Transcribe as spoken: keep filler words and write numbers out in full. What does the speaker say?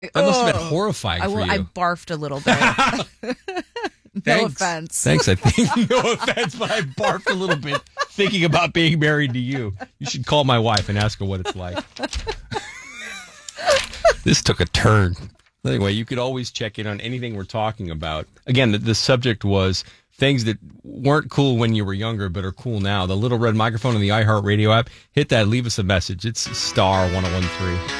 That must have been Ugh. horrifying I, for will, you. I barfed a little bit. No Thanks. offense. Thanks, I think. No offense, but I barfed a little bit thinking about being married to you. You should call my wife and ask her what it's like. This took a turn. Anyway, you could always check in on anything we're talking about. Again, the, the subject was things that weren't cool when you were younger but are cool now. The little red microphone in the iHeartRadio app. Hit that. Leave us a message. It's star one oh one three.